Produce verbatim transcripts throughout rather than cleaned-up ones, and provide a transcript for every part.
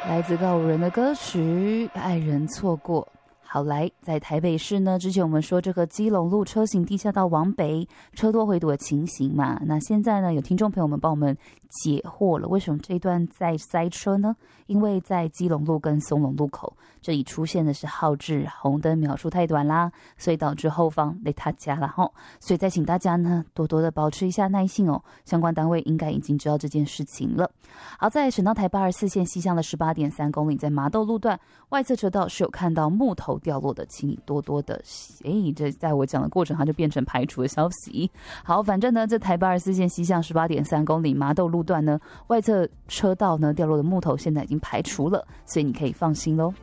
来自告五人的歌曲《爱人错过》。好，来，在台北市呢，之前我们说这个基隆路车行地下道往北车多回堵的情形嘛，那现在呢，有听众朋友们帮我们解惑了，为什么这一段在塞车呢？因为在基隆路跟松隆路口这里出现的是号志红灯秒数太短啦，所以导致后方雷他加了吼，所以再请大家呢多多的保持一下耐性哦，相关单位应该已经知道这件事情了。好，在省道台八十四线西向的 十八点三公里，在麻豆路段外侧车道是有看到木头掉落的，请你多多的，哎，这在我讲的过程它就变成排除的消息。好，反正呢，这台八十四线西向 十八点三公里麻豆路段呢，外侧车道呢掉落的木头现在已经排除了，所以你可以放心咯。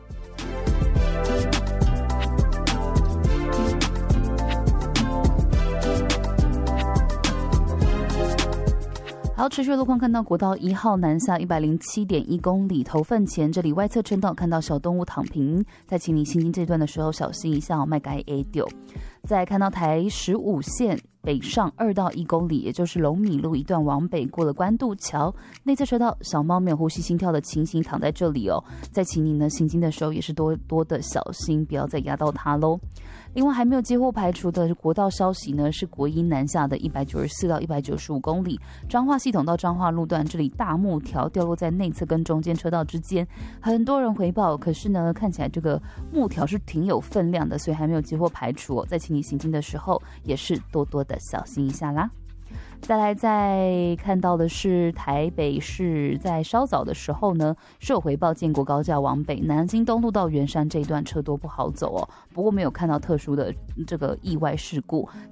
好，持续的路况看到国道一号南下 一百零七点一公里头份前，这里外侧车道看到小动物躺平，在请你行经这段的时候小心一下哦，迈改 A 丢。再看到台十五线北上二到一公里，也就是龙米路一段往北过了关渡桥，内侧车道小猫没有呼吸心跳的情形躺在这里哦，在请你呢行经的时候也是多多的小心，不要再压到它咯。另外还没有接获排除的国道消息呢，是国一南下的一百九十四到一百九十五公里，彰化系统到彰化路段，这里大木条掉落在内侧跟中间车道之间，很多人回报，可是呢看起来这个木条是挺有分量的，所以还没有接获排除哦，在请你行经的时候也是多多的小心一下啦。再来再看到的是台北市在稍早的时候呢是有回报建国高架往北南京东路到圆山这一段车多不好走哦，不过没有看到特殊的这个意外事故，